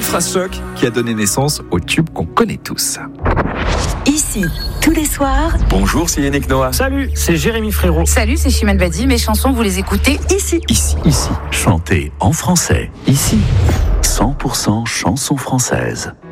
phrase choc qui a donné naissance au tube qu'on connaît tous. Ici, tous les soirs. Bonjour, c'est Yannick Noah. Salut, c'est Jérémy Frérot. Salut, c'est Chimène Badi. Mes chansons, vous les écoutez ici. Ici. Chantez en français. Ici, 100% chansons françaises.